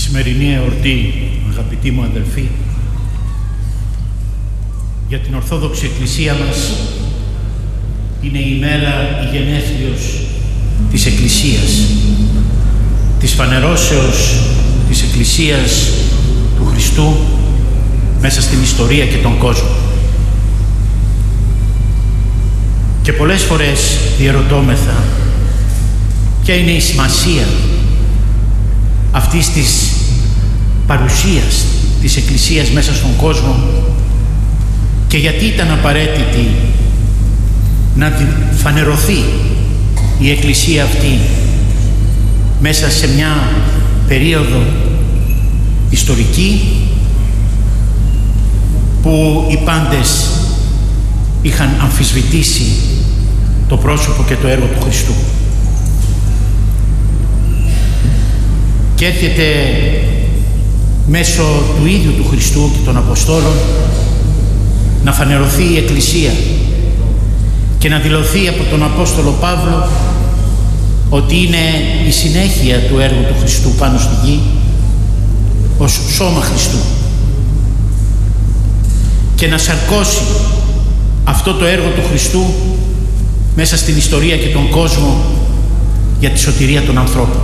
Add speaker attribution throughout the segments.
Speaker 1: σημερινή εορτή, αγαπητοί μου αδελφοί, για την Ορθόδοξη Εκκλησία μας είναι η μέρα η γενέθλιος της Εκκλησίας, της φανερώσεως της Εκκλησίας του Χριστού μέσα στην ιστορία και τον κόσμο. Και πολλές φορές διερωτώμεθα ποια είναι η σημασία αυτής της παρουσίας της Εκκλησίας μέσα στον κόσμο και γιατί ήταν απαραίτητη να φανερωθεί η Εκκλησία αυτή μέσα σε μια περίοδο ιστορική που οι πάντες είχαν αμφισβητήσει το πρόσωπο και το έργο του Χριστού. Και έρχεται μέσω του ίδιου του Χριστού και των Αποστόλων να φανερωθεί η Εκκλησία και να δηλωθεί από τον Απόστολο Παύλο ότι είναι η συνέχεια του έργου του Χριστού πάνω στη γη ως σώμα Χριστού και να σαρκώσει αυτό το έργο του Χριστού μέσα στην ιστορία και τον κόσμο για τη σωτηρία των ανθρώπων.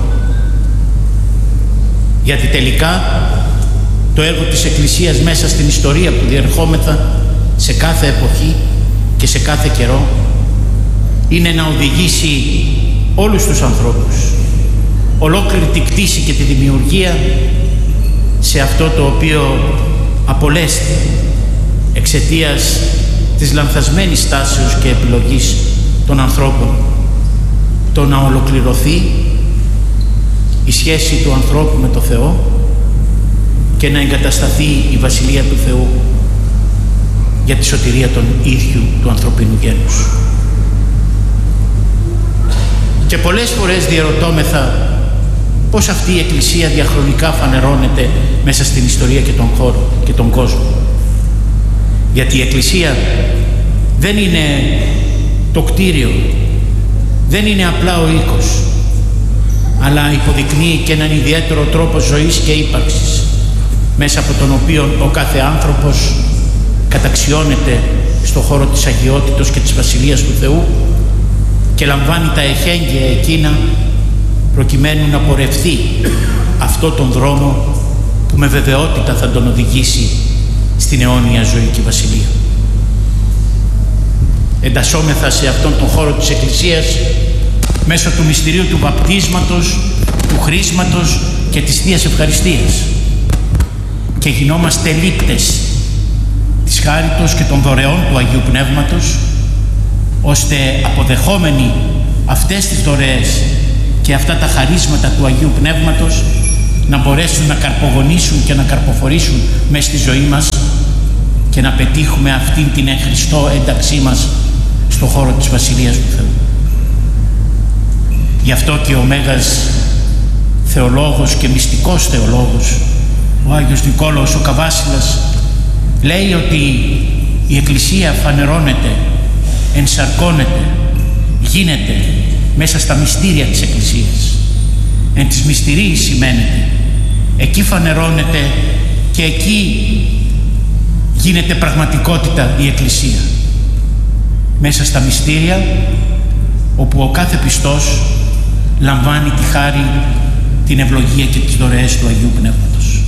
Speaker 1: Γιατί τελικά το έργο της Εκκλησίας μέσα στην ιστορία που διερχόμεθα σε κάθε εποχή και σε κάθε καιρό είναι να οδηγήσει όλους τους ανθρώπους, ολόκληρη τη κτήση και τη δημιουργία σε αυτό το οποίο απολέστη εξαιτίας της λανθασμένης στάσεως και επιλογής των ανθρώπων, το να ολοκληρωθεί η σχέση του ανθρώπου με το Θεό και να εγκατασταθεί η Βασιλεία του Θεού για τη σωτηρία των ίδιου του ανθρωπίνου γένους. Και πολλές φορές διερωτώμεθα πώς αυτή η Εκκλησία διαχρονικά φανερώνεται μέσα στην ιστορία και τον χώρο και τον κόσμο. Γιατί η Εκκλησία δεν είναι το κτίριο, δεν είναι απλά ο οίκος, αλλά υποδεικνύει και έναν ιδιαίτερο τρόπο ζωής και ύπαρξης, μέσα από τον οποίο ο κάθε άνθρωπος καταξιώνεται στον χώρο της αγιότητος και της Βασιλείας του Θεού και λαμβάνει τα εχέγγυα εκείνα προκειμένου να πορευθεί αυτό τον δρόμο που με βεβαιότητα θα τον οδηγήσει στην αιώνια ζωική βασιλεία. Εντασσόμεθα σε αυτόν τον χώρο της Εκκλησίας μέσω του μυστηρίου του βαπτίσματος, του χρίσματος και της Θείας Ευχαριστίας και γινόμαστε λήπτες της χάριτος και των δωρεών του Αγίου Πνεύματος, ώστε αποδεχόμενοι αυτές τις δωρεές και αυτά τα χαρίσματα του Αγίου Πνεύματος να μπορέσουν να καρπογονήσουν και να καρποφορήσουν μέσα στη ζωή μας και να πετύχουμε αυτήν την εν Χριστώ ένταξή μας στον χώρο της Βασιλείας του Θεού. Γι' αυτό και ο Μέγας θεολόγος και μυστικός θεολόγος, ο Άγιος Νικόλαος ο Καβάσιλας, λέει ότι η Εκκλησία φανερώνεται, ενσαρκώνεται, γίνεται μέσα στα μυστήρια της Εκκλησίας. Εν της μυστηρίας σημαίνεται. Εκεί φανερώνεται και εκεί γίνεται πραγματικότητα η Εκκλησία. Μέσα στα μυστήρια όπου ο κάθε πιστός λαμβάνει τη χάρη, την ευλογία και τις δωρεές του Αγίου Πνεύματος.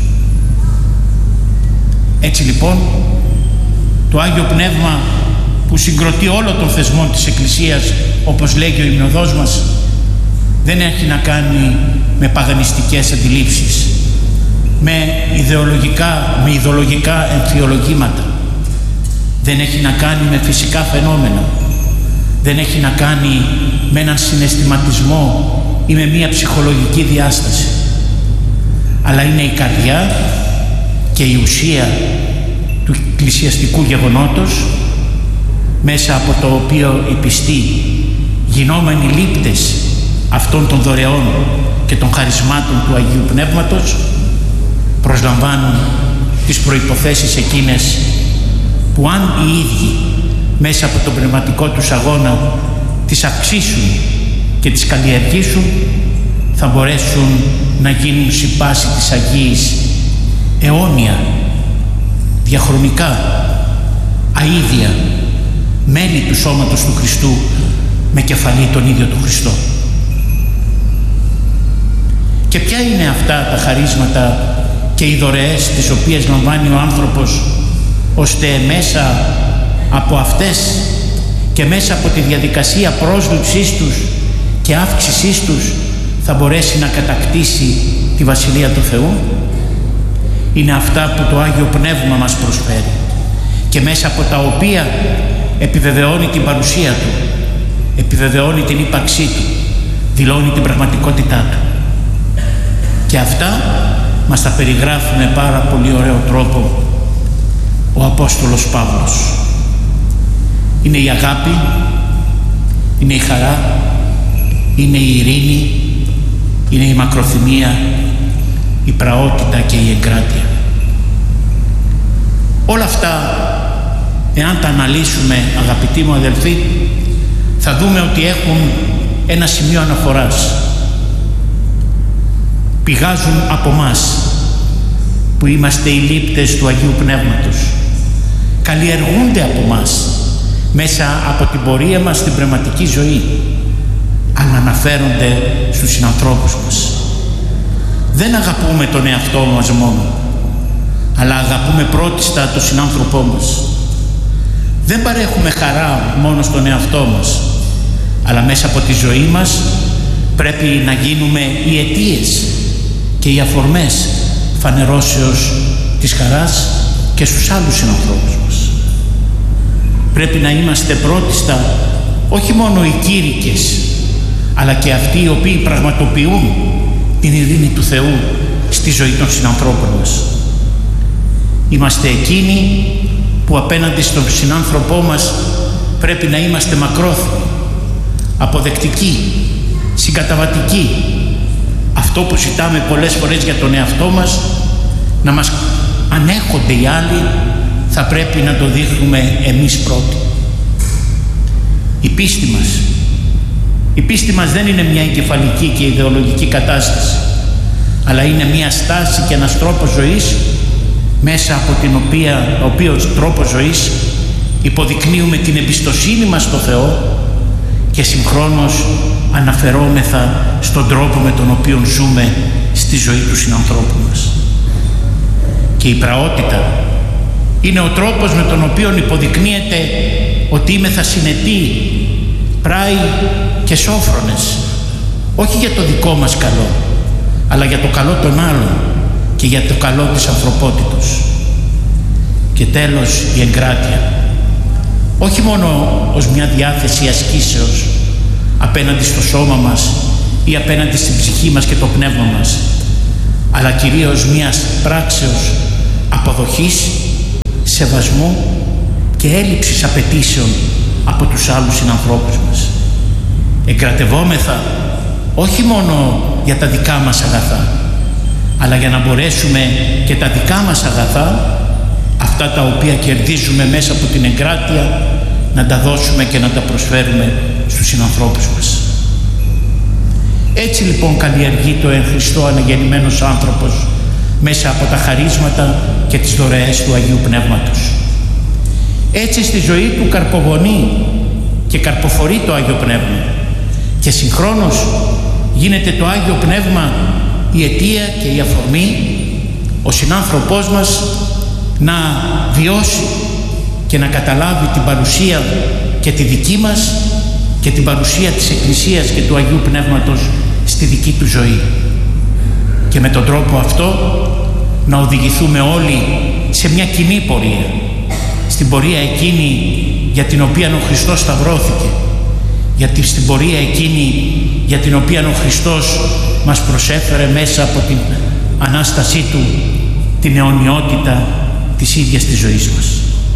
Speaker 1: Έτσι λοιπόν το Άγιο Πνεύμα που συγκροτεί όλο τον θεσμό της Εκκλησίας, όπως λέγει ο υμνοδός μας, δεν έχει να κάνει με παγανιστικές αντιλήψεις, με ιδεολογικά εμφιολογήματα, δεν έχει να κάνει με φυσικά φαινόμενα, δεν έχει να κάνει με έναν συναισθηματισμό ή με μία ψυχολογική διάσταση, αλλά είναι η καρδιά και η ουσία του εκκλησιαστικού γεγονότος, μέσα από το οποίο οι πιστοί, γινόμενοι λήπτες αυτών των δωρεών και των χαρισμάτων του Αγίου Πνεύματος, προσλαμβάνουν τις προϋποθέσεις εκείνες που αν οι ίδιοι μέσα από τον πνευματικό τους αγώνα τις αυξήσουν και τις καλλιεργήσουν, θα μπορέσουν να γίνουν συ πάση της Αγίης αιώνια, διαχρονικά, αΐδια, μέλη του σώματος του Χριστού με κεφαλή τον ίδιο τον Χριστό. Και ποια είναι αυτά τα χαρίσματα και οι δωρεές τις οποίες λαμβάνει ο άνθρωπος, ώστε μέσα από αυτές και μέσα από τη διαδικασία πρόσληψής τους και αύξησής τους θα μπορέσει να κατακτήσει τη Βασιλεία του Θεού? Είναι αυτά που το Άγιο Πνεύμα μας προσφέρει και μέσα από τα οποία επιβεβαιώνει την παρουσία Του, επιβεβαιώνει την ύπαρξή Του, δηλώνει την πραγματικότητά Του. Και αυτά μας τα περιγράφει με πάρα πολύ ωραίο τρόπο ο Απόστολος Παύλος. Είναι η αγάπη, είναι η χαρά, είναι η ειρήνη, είναι η μακροθυμία, η πραότητα και η εγκράτεια. Όλα αυτά, εάν τα αναλύσουμε, αγαπητοί μου αδελφοί, θα δούμε ότι έχουν ένα σημείο αναφοράς. Πηγάζουν από μας που είμαστε οι λήπτες του Αγίου Πνεύματος. Καλλιεργούνται από μας μέσα από την πορεία μας στην πνευματική ζωή, αλλά αναφέρονται στους συνανθρώπους μας. Δεν αγαπούμε τον εαυτό μας μόνο, αλλά αγαπούμε πρώτιστα τον συνάνθρωπό μας. Δεν παρέχουμε χαρά μόνο στον εαυτό μας, αλλά μέσα από τη ζωή μας πρέπει να γίνουμε οι αιτίες και οι αφορμές φανερώσεως της χαράς και στους άλλους συνανθρώπους μας. Πρέπει να είμαστε πρώτιστα όχι μόνο οι κήρυκες, αλλά και αυτοί οι οποίοι πραγματοποιούν την ειρήνη του Θεού στη ζωή των συνανθρώπων μας. Είμαστε εκείνοι που απέναντι στον συνάνθρωπό μας πρέπει να είμαστε μακρόθυμοι, αποδεκτικοί, συγκαταβατικοί. Αυτό που ζητάμε πολλές φορές για τον εαυτό μας, να μας ανέχονται οι άλλοι, θα πρέπει να το δείχνουμε εμείς πρώτοι. Η πίστη μας δεν είναι μια εγκεφαλική και ιδεολογική κατάσταση, αλλά είναι μια στάση και ένας τρόπος ζωής, μέσα από ο οποίος τρόπο ζωής υποδεικνύουμε την εμπιστοσύνη μας στο Θεό και συγχρόνως αναφερόμεθα στον τρόπο με τον οποίο ζούμε στη ζωή του συνανθρώπου μας. Και η πραότητα είναι ο τρόπος με τον οποίο υποδεικνύεται ότι είμεθα συνετοί, πράοι και σόφρονες, όχι για το δικό μας καλό, αλλά για το καλό των άλλων και για το καλό της ανθρωπότητος. Και τέλος, η εγκράτεια, όχι μόνο ως μια διάθεση ασκήσεως απέναντι στο σώμα μας ή απέναντι στην ψυχή μας και το πνεύμα μας, αλλά κυρίως μιας πράξεως αποδοχής, σεβασμού και έλλειψης απαιτήσεων από τους άλλους συνανθρώπους μας. Εγκρατευόμεθα όχι μόνο για τα δικά μας αγαθά, αλλά για να μπορέσουμε και τα δικά μας αγαθά, αυτά τα οποία κερδίζουμε μέσα από την εγκράτεια, να τα δώσουμε και να τα προσφέρουμε στους συνανθρώπους μας. Έτσι λοιπόν καλλιεργείται ο εν Χριστώ αναγεννημένος άνθρωπος μέσα από τα χαρίσματα και τις δωρεές του Αγίου Πνεύματος. Έτσι στη ζωή του καρπογονεί και καρποφορεί το Άγιο Πνεύμα και συγχρόνως γίνεται το Άγιο Πνεύμα η αιτία και η αφορμή ο συνάνθρωπός μας να βιώσει και να καταλάβει την παρουσία και τη δική μας και την παρουσία της Εκκλησίας και του Αγίου Πνεύματος στη δική του ζωή. Και με τον τρόπο αυτό να οδηγηθούμε όλοι σε μια κοινή πορεία, στην πορεία εκείνη για την οποία ο Χριστός σταυρώθηκε, γιατί στην πορεία εκείνη για την οποία ο Χριστός μας προσέφερε μέσα από την Ανάστασή Του την αιωνιότητα της ίδιας της ζωής μας.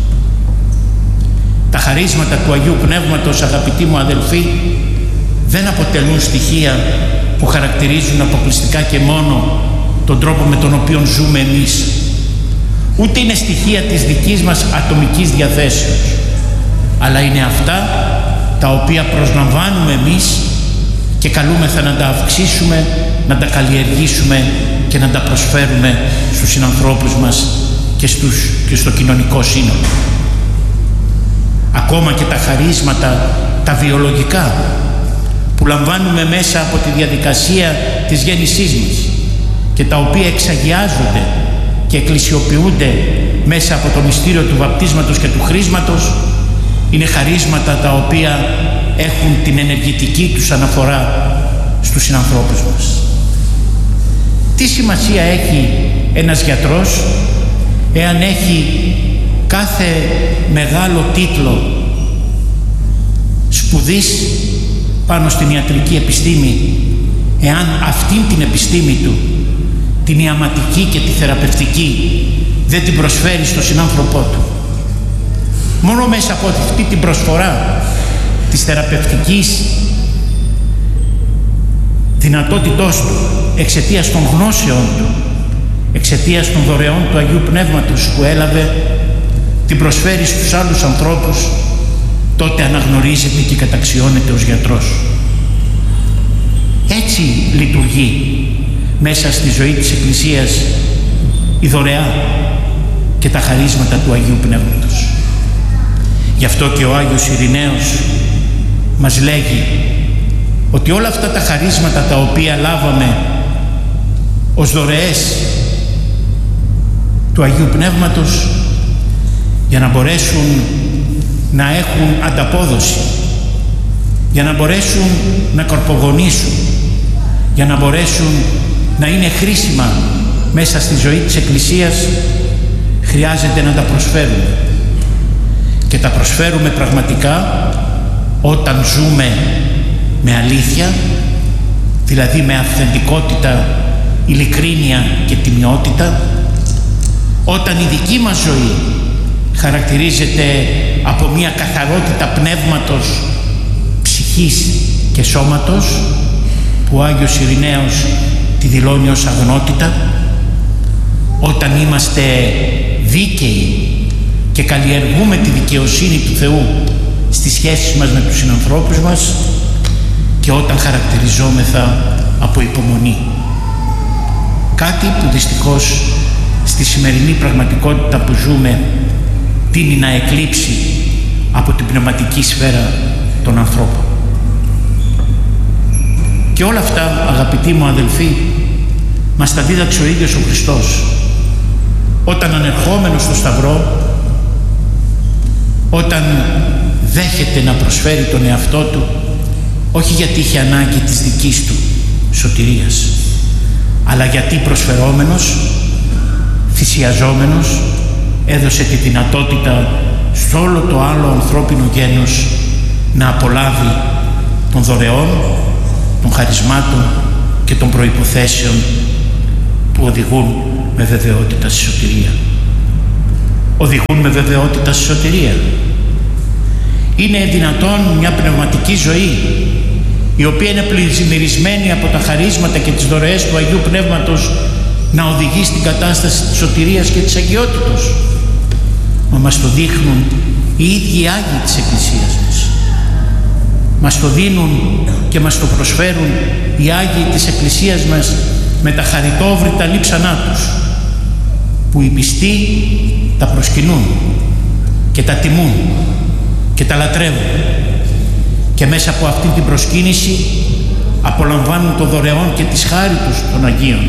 Speaker 1: Τα χαρίσματα του Αγίου Πνεύματος, αγαπητοί μου αδελφοί, δεν αποτελούν στοιχεία που χαρακτηρίζουν αποκλειστικά και μόνο τον τρόπο με τον οποίο ζούμε εμείς. Ούτε είναι στοιχεία της δικής μας ατομικής διαθέσεως, αλλά είναι αυτά τα οποία προσλαμβάνουμε εμείς και καλούμεθα να τα αυξήσουμε να τα καλλιεργήσουμε και να τα προσφέρουμε στους συνανθρώπους μας και στο κοινωνικό σύνολο. Ακόμα και τα χαρίσματα, τα βιολογικά, που λαμβάνουμε μέσα από τη διαδικασία της γέννησής μας και τα οποία εξαγιάζονται και εκκλησιοποιούνται μέσα από το μυστήριο του βαπτίσματος και του χρίσματος, είναι χαρίσματα τα οποία έχουν την ενεργητική τους αναφορά στους συνανθρώπους μας. Τι σημασία έχει ένας γιατρός εάν έχει κάθε μεγάλο τίτλο σπουδής πάνω στην ιατρική επιστήμη, εάν αυτήν την επιστήμη του, την ιαματική και τη θεραπευτική, δεν την προσφέρει στο συνάνθρωπό του? Μόνο μέσα από αυτή την προσφορά της θεραπευτικής δυνατότητός του, εξαιτίας των γνώσεων του, εξαιτίας των δωρεών του Αγίου Πνεύματος που έλαβε, την προσφέρει στους άλλους ανθρώπους, τότε αναγνωρίζεται και καταξιώνεται ως γιατρός. Έτσι λειτουργεί μέσα στη ζωή της Εκκλησίας η δωρεά και τα χαρίσματα του Αγίου Πνεύματος. Γι' αυτό και ο Άγιος Ειρηναίος μας λέγει ότι όλα αυτά τα χαρίσματα τα οποία λάβαμε ως δωρεές του Αγίου Πνεύματος, για να μπορέσουν να έχουν ανταπόδοση, για να μπορέσουν να κορπογονήσουν, για να μπορέσουν να είναι χρήσιμα μέσα στη ζωή της Εκκλησίας, χρειάζεται να τα προσφέρουμε. Και τα προσφέρουμε πραγματικά όταν ζούμε με αλήθεια, δηλαδή με αυθεντικότητα, ειλικρίνεια και τιμιότητα, όταν η δική μας ζωή χαρακτηρίζεται από μια καθαρότητα πνεύματος, ψυχής και σώματος, που ο Άγιος Ειρηναίος τη δηλώνει ως αγνότητα, όταν είμαστε δίκαιοι και καλλιεργούμε τη δικαιοσύνη του Θεού στις σχέσεις μας με τους συνανθρώπους μας, και όταν χαρακτηριζόμεθα από υπομονή. Κάτι που δυστυχώς στη σημερινή πραγματικότητα που ζούμε τείνει να εκλείψει από την πνευματική σφαίρα των ανθρώπων. Και όλα αυτά, αγαπητοί μου αδελφοί, μας τα δίδαξε ο ίδιος ο Χριστός, όταν ανερχόμενος στο Σταυρό, όταν δέχεται να προσφέρει τον εαυτό του, όχι γιατί είχε ανάγκη της δικής του σωτηρίας, αλλά γιατί προσφερόμενος, θυσιαζόμενος, έδωσε τη δυνατότητα σε όλο το άλλο ανθρώπινο γένος να απολάβει των δωρεών, των χαρισμάτων και των προϋποθέσεων που οδηγούν με βεβαιότητα στη σωτηρία. Οδηγούν με βεβαιότητα στη σωτηρία. Είναι δυνατόν μια πνευματική ζωή, η οποία είναι πλημμυρισμένη από τα χαρίσματα και τις δωρεές του Αγίου Πνεύματος, να οδηγεί στην κατάσταση της σωτηρίας και της αγιότητος? Μα μας το δείχνουν οι ίδιοι οι Άγιοι της Εκκλησίας μας. Μας το δίνουν και μας το προσφέρουν οι Άγιοι της Εκκλησίας μας με τα χαριτόβρητα λείψανά τους, που οι πιστοί τα προσκυνούν και τα τιμούν και τα λατρεύουν, και μέσα από αυτή την προσκύνηση απολαμβάνουν το δωρεών και της χάριτος των Αγίων,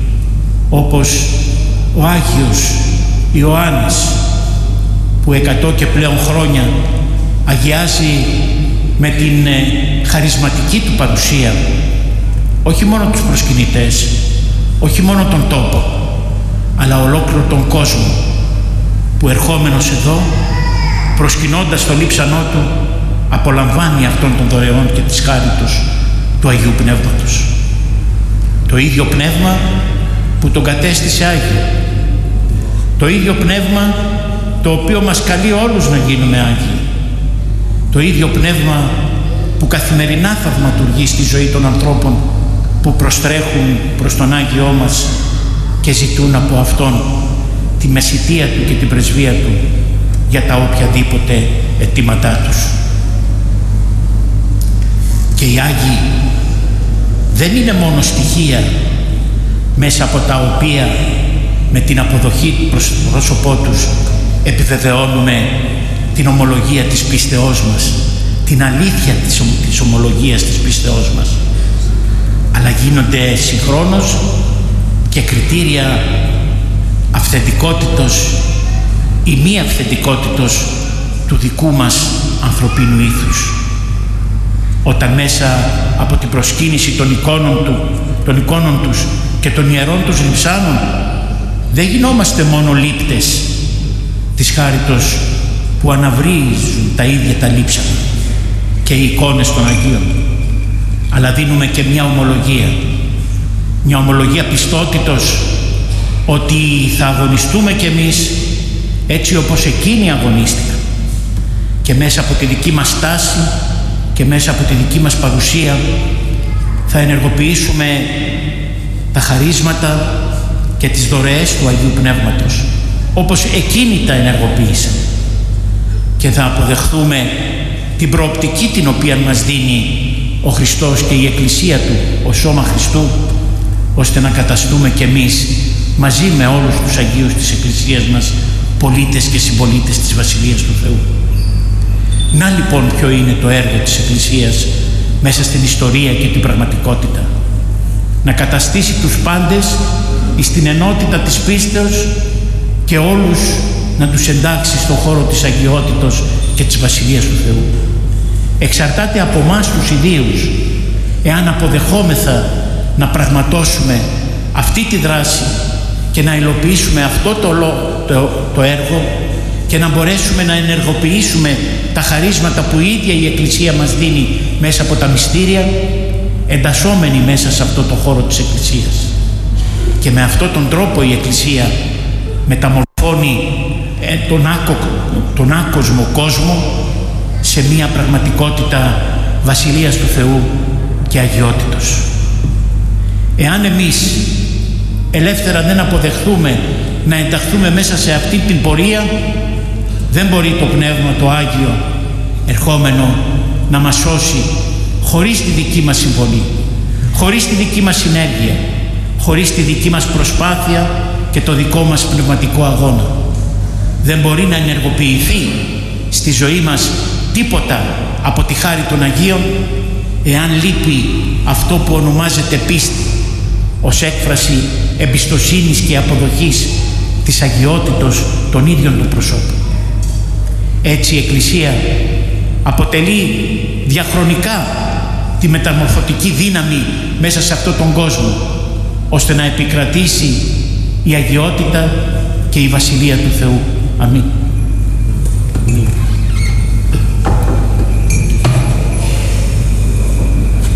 Speaker 1: όπως ο Άγιος Ιωάννης, που 100 και πλέον χρόνια αγιάζει με την χαρισματική του παρουσία όχι μόνο τους προσκυνητές, όχι μόνο τον τόπο, αλλά ολόκληρο τον κόσμο, που ερχόμενος εδώ, προσκυνώντας το λείψανό του, απολαμβάνει αυτών των δωρεών και της χάριτος του Αγίου Πνεύματος. Το ίδιο Πνεύμα που τον κατέστησε Άγιο, το ίδιο Πνεύμα το οποίο μας καλεί όλους να γίνουμε Άγιοι, το ίδιο Πνεύμα που καθημερινά θαυματουργεί στη ζωή των ανθρώπων που προστρέχουν προς τον Άγιό μας και ζητούν από Αυτόν τη μεσιτεία Του και την πρεσβεία Του για τα οποιαδήποτε αιτήματά τους. Και οι Άγιοι δεν είναι μόνο στοιχεία μέσα από τα οποία με την αποδοχή προς το πρόσωπό τους επιβεβαιώνουμε την ομολογία της πίστεώς μας, την αλήθεια της ομολογίας της πίστεώς μας, αλλά γίνονται συγχρόνως και κριτήρια αυθεντικότητος ή μη αυθεντικότητος του δικού μας ανθρωπίνου ήθους. Όταν μέσα από την προσκύνηση των εικόνων τους και των ιερών τους λειψάνων δεν γινόμαστε μόνο λήπτες της χάριτος που αναβρίζουν τα ίδια τα λείψανα και οι εικόνες των Αγίων, αλλά δίνουμε και μια ομολογία πιστότητος ότι θα αγωνιστούμε κι εμείς έτσι όπως εκείνοι αγωνίστηκαν, και μέσα από τη δική μας στάση και μέσα από τη δική μας παρουσία θα ενεργοποιήσουμε τα χαρίσματα και τις δωρεές του Αγίου Πνεύματος όπως εκείνοι τα ενεργοποίησαν, και θα αποδεχθούμε την προοπτική την οποία μας δίνει ο Χριστός και η Εκκλησία Του, ο σώμα Χριστού, ώστε να καταστούμε κι εμείς μαζί με όλους τους Αγίους της Εκκλησίας μας πολίτες και συμπολίτες της Βασιλείας του Θεού. Να λοιπόν ποιο είναι το έργο της Εκκλησίας μέσα στην ιστορία και την πραγματικότητα. Να καταστήσει τους πάντες στην ενότητα της πίστεως και όλους να τους εντάξει στον χώρο της αγιότητος και της Βασιλείας του Θεού. Εξαρτάται από εμάς τους ιδίους εάν αποδεχόμεθα να πραγματώσουμε αυτή τη δράση και να υλοποιήσουμε αυτό το έργο και να μπορέσουμε να ενεργοποιήσουμε τα χαρίσματα που η ίδια η Εκκλησία μας δίνει μέσα από τα μυστήρια, εντασσόμενοι μέσα σε αυτό το χώρο της Εκκλησίας. Και με αυτόν τον τρόπο η Εκκλησία μεταμορφώνει τον άκοσμο κόσμο σε μια πραγματικότητα Βασιλείας του Θεού και αγιότητος. Εάν εμείς ελεύθερα δεν αποδεχθούμε να ενταχθούμε μέσα σε αυτή την πορεία, δεν μπορεί το Πνεύμα το Άγιο ερχόμενο να μας σώσει χωρίς τη δική μας συμβολή, χωρίς τη δική μας συνέργεια, χωρίς τη δική μας προσπάθεια και το δικό μας πνευματικό αγώνα. Δεν μπορεί να ενεργοποιηθεί στη ζωή μας τίποτα από τη χάρη των Αγίων εάν λείπει αυτό που ονομάζεται πίστη ως έκφραση εμπιστοσύνης και αποδοχής της αγιότητος των ίδιων του προσώπου. Έτσι η Εκκλησία αποτελεί διαχρονικά τη μεταμορφωτική δύναμη μέσα σε αυτόν τον κόσμο, ώστε να επικρατήσει η αγιότητα και η Βασιλεία του Θεού. Αμήν.